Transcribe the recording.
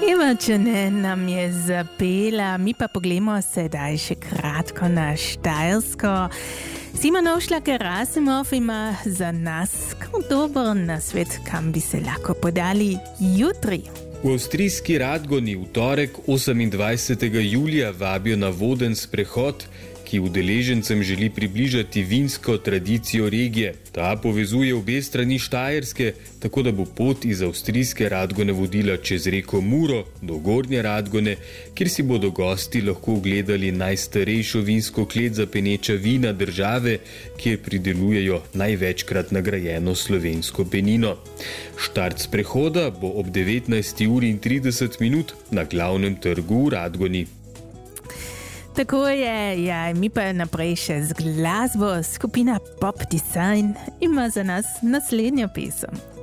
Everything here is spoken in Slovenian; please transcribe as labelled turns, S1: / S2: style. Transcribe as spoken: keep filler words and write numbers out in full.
S1: Eva Čene nam je zapela, mi pa poglejmo sedaj še kratko na Štajersko. Simon Ošlak-Gerasimov ima za nas kar dober nasvet, kam bi se lahko podali jutri.
S2: V avstrijski Radgoni v torek osemindvajsetega julija vabijo na voden sprehod, ki udeležencem želi približati vinsko tradicijo regije. Ta povezuje obe strani Štajerske, tako da bo pot iz avstrijske Radgone vodila čez reko Muro do Gornje Radgone, kjer si bodo gosti lahko ogledali najstarejšo vinsko klet za peneča vina države, ki je pridelujejo največkrat nagrajeno slovensko penino. Štart sprehoda bo ob devetnajsti uri in trideset minut na glavnem trgu v Radgoni.
S1: Tako je, ja, mi pa naprej še z glasbo. Skupina Pop Design ima za nas naslednjo pesem.